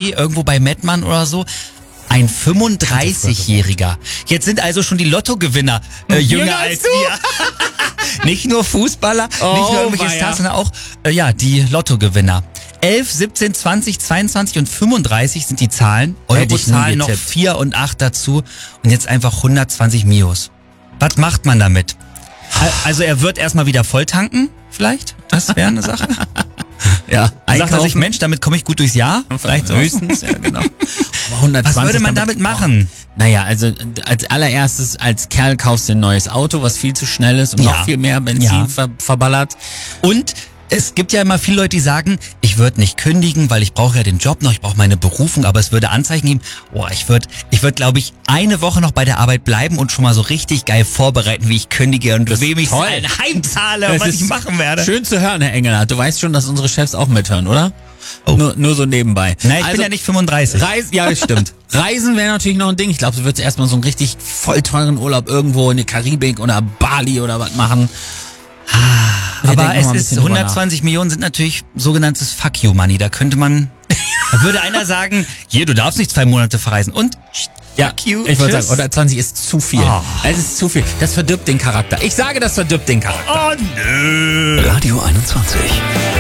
Fernseh, irgendwo bei Mettmann oder so. Ein 35-Jähriger. Jetzt sind also schon die Lottogewinner jünger als wir. Nicht nur Fußballer, nicht nur irgendwelche Stars, sondern auch die Lottogewinner. 11, 17, 20, 22 und 35 sind die Zahlen. Eurozahlen noch 4 und 8 dazu. Und jetzt einfach 120 Mios. Was macht man damit? Also er wird erstmal wieder voll tanken, vielleicht? Das wäre eine Sache. Ja, Sagt er sich, Mensch, damit komme ich gut durchs Jahr? Vielleicht so. Höchstens, ja genau. Aber 120 Was würde man damit machen? Naja, also als allererstes, als Kerl kaufst du ein neues Auto, was viel zu schnell ist und noch viel mehr Benzin verballert. Und es gibt ja immer viele Leute, die sagen, ich würde nicht kündigen, weil ich brauche ja den Job noch, ich brauche meine Berufung, aber es würde Anzeichen geben, ich würde, glaube ich, eine Woche noch bei der Arbeit bleiben und schon mal so richtig geil vorbereiten, wie ich kündige und wem ich ein heimzahle und was ich machen werde. Schön zu hören, Herr Engelhardt. Du weißt schon, dass unsere Chefs auch mithören, oder? Oh. Nur so nebenbei. Nein, ich bin ja nicht 35. Ja, stimmt. Reisen wäre natürlich noch ein Ding. Ich glaube, du würdest erstmal so einen richtig voll teuren Urlaub irgendwo in die Karibik oder Bali oder was machen. Aber es ist 120 Millionen sind natürlich sogenanntes Fuck you Money. Da würde einer sagen, du darfst nicht 2 Monate verreisen und fuck you. Ich würde sagen, 120 ist zu viel. Es ist zu viel. Das verdirbt den Charakter. Ich sage, das verdirbt den Charakter. Oh nö. Radio 21.